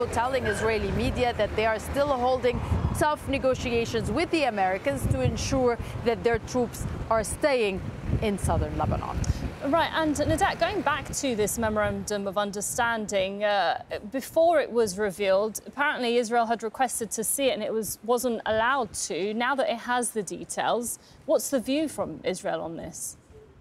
telling Israeli media that they are still holding tough negotiations with the Americans to ensure that their troops are staying in southern Lebanon. Right, and Nadat, going back to this memorandum of understanding, before it was revealed, apparently Israel had requested to see it and it wasn't allowed to. Now that it has the details, what's the view from Israel on this?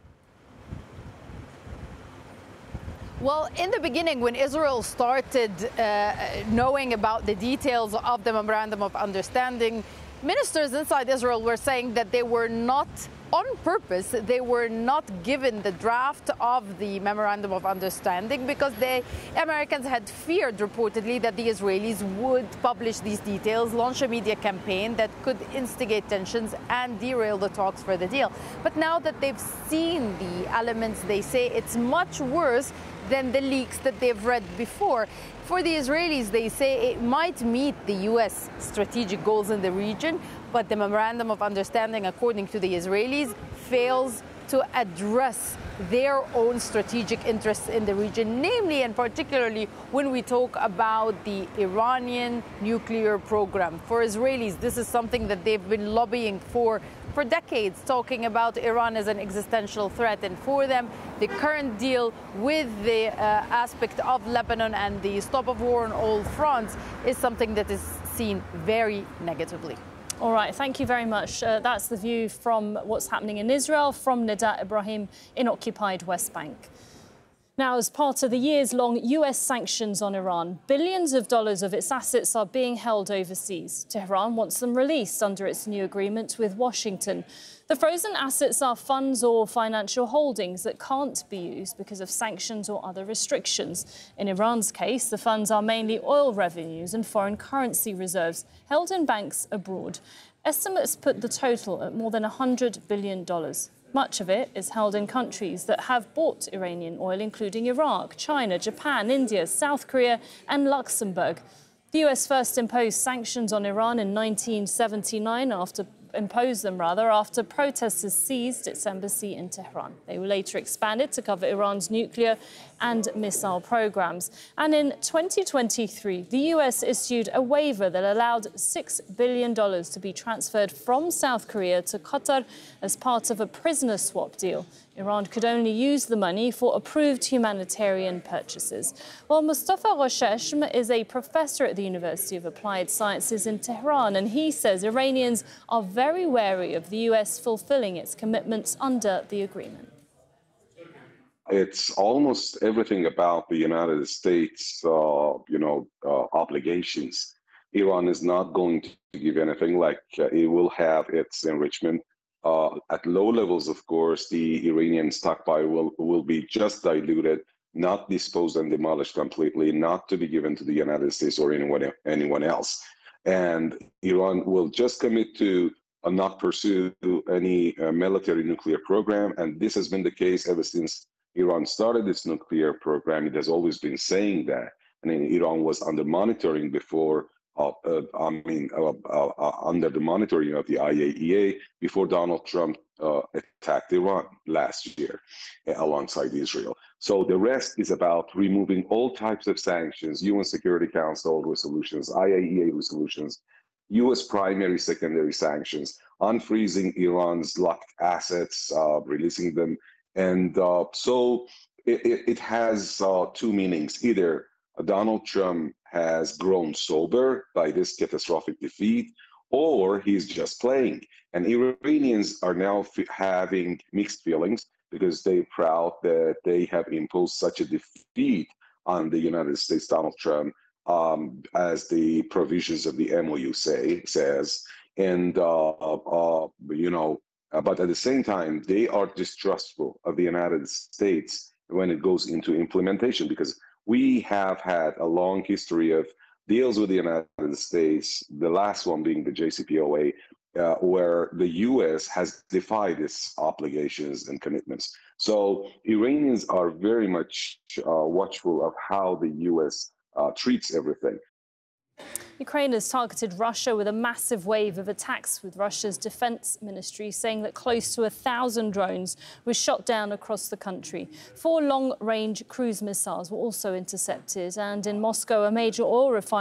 Well, in the beginning, when Israel started knowing about the details of the Memorandum of Understanding, ministers inside Israel were saying that they were not, on purpose, they were not given the draft of the Memorandum of Understanding because the Americans had feared, reportedly, that the Israelis would publish these details, launch a media campaign that could instigate tensions and derail the talks for the deal. But now that they've seen the elements, they say it's much worse than the leaks that they've read before. For the Israelis, they say it might meet the U.S. strategic goals in the region, but the Memorandum of Understanding, according to the Israelis, fails to address their own strategic interests in the region, namely and particularly when we talk about the Iranian nuclear program. For Israelis, this is something that they've been lobbying for decades, talking about Iran as an existential threat. And for them, the current deal with the aspect of Lebanon and the stop of war on all fronts is something that is seen very negatively. All right, thank you very much. That's the view from what's happening in Israel from Nadat Ibrahim in occupied West Bank. Now, as part of the years-long US sanctions on Iran, billions of dollars of its assets are being held overseas. Tehran wants them released under its new agreement with Washington. The frozen assets are funds or financial holdings that can't be used because of sanctions or other restrictions. In Iran's case, the funds are mainly oil revenues and foreign currency reserves held in banks abroad. Estimates put the total at more than $100 billion. Much of it is held in countries that have bought Iranian oil, including Iraq, China, Japan, India, South Korea and Luxembourg. The US first imposed sanctions on Iran in 1979 after protesters seized its embassy in Tehran. They were later expanded to cover Iran's nuclear and missile programs. And in 2023, the US issued a waiver that allowed $6 billion to be transferred from South Korea to Qatar as part of a prisoner swap deal. Iran could only use the money for approved humanitarian purchases. Well, Mustafa Ghoshesh is a professor at the University of Applied Sciences in Tehran, and he says Iranians are very wary of the US fulfilling its commitments under the agreement. It's almost everything about the United States, obligations. Iran is not going to give anything. Like it will have its enrichment. At low levels, of course, the Iranian stockpile will be just diluted, not disposed and demolished completely, not to be given to the United States or anyone else. And Iran will just commit to not pursue any military nuclear program. And this has been the case ever since Iran started its nuclear program. It has always been saying that. And Iran was under monitoring before. Under the monitoring of the IAEA before Donald Trump attacked Iran last year alongside Israel. So the rest is about removing all types of sanctions, UN Security Council resolutions, IAEA resolutions, US primary, secondary sanctions, unfreezing Iran's locked assets, releasing them. And so it has two meanings. Either Donald Trump has grown sober by this catastrophic defeat, or he's just playing. And Iranians are now having mixed feelings because they're proud that they have imposed such a defeat on the United States, Donald Trump, as the provisions of the MOU says. And, but at the same time, they are distrustful of the United States when it goes into implementation, because we have had a long history of deals with the United States, the last one being the JCPOA, where the U.S. has defied its obligations and commitments. So Iranians are very much watchful of how the U.S. treats everything. Ukraine has targeted Russia with a massive wave of attacks, with Russia's defense ministry saying that close to 1,000 drones were shot down across the country. 4 long-range cruise missiles were also intercepted, and in Moscow, a major oil refinery